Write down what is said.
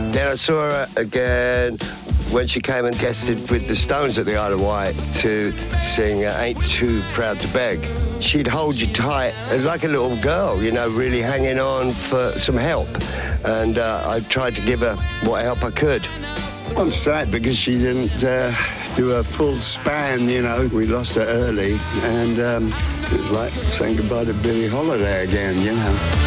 Then I saw her again when she came and guested with the Stones at the Isle of Wight to sing Ain't Too Proud to Beg. She'd hold you tight like a little girl, you know, really hanging on for some help. And I tried to give her what help I could. I'm sad because she didn't do a full span, you know. We lost her early, and it was like saying goodbye to Billie Holiday again, you know.